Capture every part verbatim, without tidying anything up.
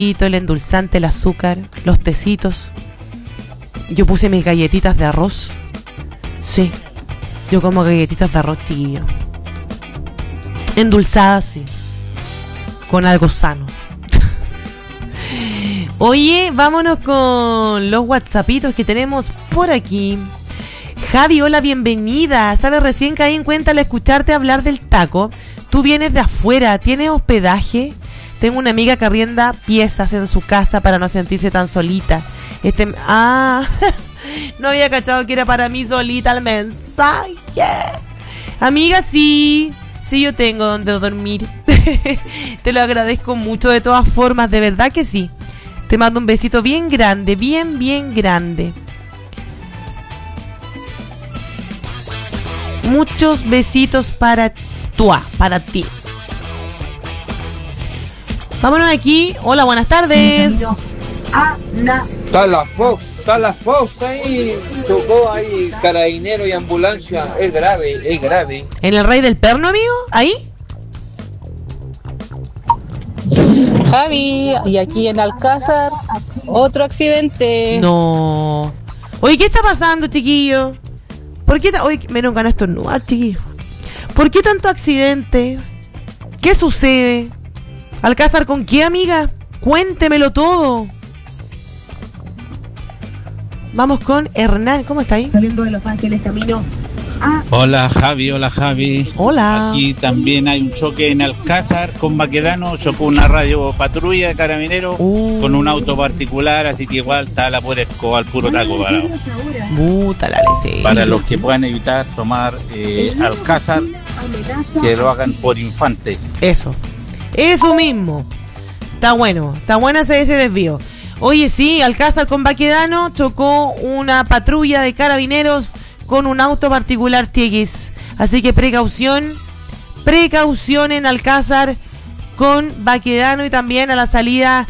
el endulzante, el azúcar, los tecitos. Yo puse mis galletitas de arroz. Sí, yo como galletitas de arroz, chiquillo. Endulzadas, sí. Con algo sano. Oye, vámonos con los whatsappitos que tenemos por aquí. Javi, hola, bienvenida. ¿Sabes? Recién caí en cuenta al escucharte hablar del taco. Tú vienes de afuera, ¿tienes hospedaje? Tengo una amiga que arrienda piezas en su casa para no sentirse tan solita. Este, ah, no había cachado que era para mí solita el mensaje. Amiga, sí, sí, yo tengo donde dormir. Te lo agradezco mucho de todas formas, de verdad que sí. Te mando un besito bien grande, bien, bien grande. Muchos besitos para tú, para ti. Vámonos aquí. Hola, buenas tardes. Está la Fox, está la Fox ahí. Chocó ahí carabinero y ambulancia. Es grave, es grave. ¿En el Rey del Perno, amigo? ¿Ahí? Javi, y aquí en Alcázar, otro accidente. No. Oye, ¿qué está pasando, chiquillo? ¿Por qué? Ta- Oye, me dieron ganas de estornudar, chiquillo. ¿Por qué tanto accidente? ¿Qué sucede? ¿Alcázar con qué, amiga? Cuéntemelo todo. Vamos con Hernán. ¿Cómo está ahí? Saliendo de Los Ángeles, camino a... Hola Javi, hola Javi. Hola. Aquí también hay un choque en Alcázar con Baquedano. Chocó una radio patrulla de carabineros uh. con un auto particular, así que igual está la pura escoba, al puro taco parado. Puta la lecera. Para los que puedan evitar tomar eh, Alcázar, que lo hagan por Infante. Eso. Eso mismo. Está bueno. Está buena ese, ese desvío. Oye, sí, Alcázar con Baquedano chocó una patrulla de carabineros con un auto particular, chiquis. Así que precaución, precaución en Alcázar con Baquedano y también a la salida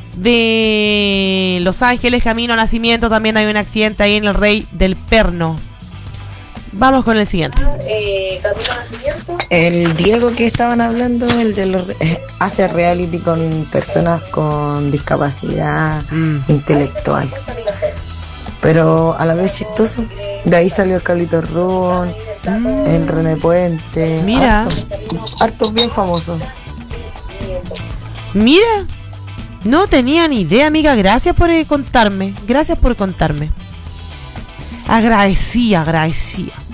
de Los Ángeles, camino a Nacimiento, también hay un accidente ahí en el Rey del Perno. Vamos con el siguiente. Eh, camino a Nacimiento. El Diego que estaban hablando, el de los eh, hace reality con personas con discapacidad mm. intelectual, pero a la vez chistoso. De ahí salió el Carlito Rubón, mm. el René Puente. Mira, hartos, hartos bien famosos. Mira, no tenía ni idea, amiga. Gracias por eh, contarme. Gracias por contarme. Agradecía, agradecía.